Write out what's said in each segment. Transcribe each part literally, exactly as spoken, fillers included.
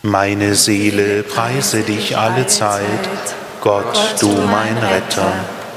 Meine Seele preise dich alle Zeit, Gott, du mein Retter.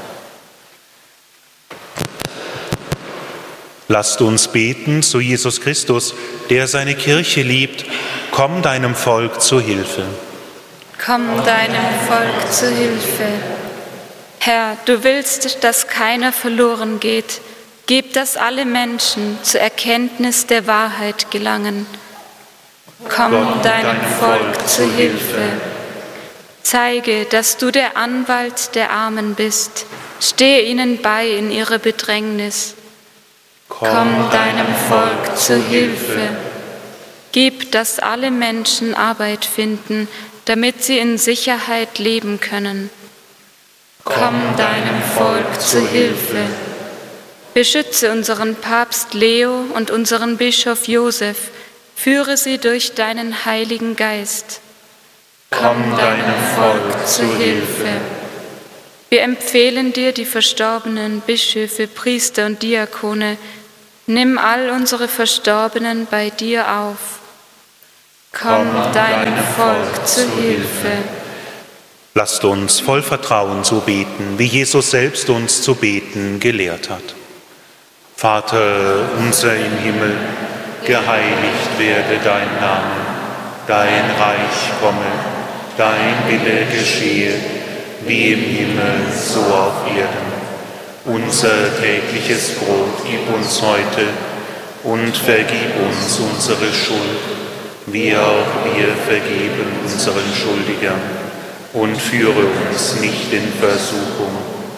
Lasst uns beten zu Jesus Christus, der seine Kirche liebt. Komm deinem Volk zu Hilfe. Komm deinem Volk zu Hilfe. Herr, du willst, dass keiner verloren geht. Gib, dass alle Menschen zur Erkenntnis der Wahrheit gelangen. Komm Gott, deinem Volk zu Hilfe. Zeige, dass du der Anwalt der Armen bist. Stehe ihnen bei in ihrer Bedrängnis. Komm deinem Volk zu Hilfe. Gib, dass alle Menschen Arbeit finden, damit sie in Sicherheit leben können. Komm deinem Volk zu Hilfe. Beschütze unseren Papst Leo und unseren Bischof Josef. Führe sie durch deinen Heiligen Geist. Komm deinem Volk zu Hilfe. Wir empfehlen dir die verstorbenen Bischöfe, Priester und Diakone. Nimm all unsere Verstorbenen bei dir auf. Komm deinem Volk zu Hilfe. Lasst uns voll Vertrauen so beten, wie Jesus selbst uns zu beten gelehrt hat. Vater unser im Himmel, geheiligt werde dein Name, dein Reich komme, dein Wille geschehe, wie im Himmel, so auf Erden. Unser tägliches Brot gib uns heute und vergib uns unsere Schuld, wie auch wir vergeben unseren Schuldigern. Und führe uns nicht in Versuchung,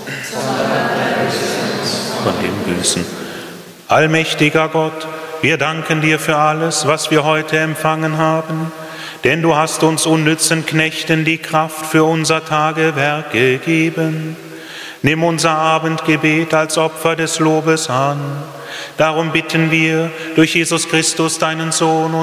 von dem Bösen. Allmächtiger Gott, wir danken dir für alles, was wir heute empfangen haben, denn du hast uns unnützen Knechten die Kraft für unser Tagewerk gegeben. Nimm unser Abendgebet als Opfer des Lobes an. Darum bitten wir durch Jesus Christus, deinen Sohn,